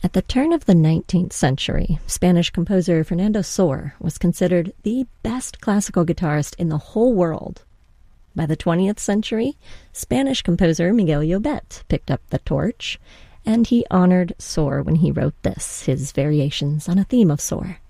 At the turn of the 19th century, Spanish composer Fernando Sor was considered the best classical guitarist in the whole world. By the 20th century, Spanish composer Miguel Llobet picked up the torch, and he honored Sor when he wrote this, his variations on a theme of Sor.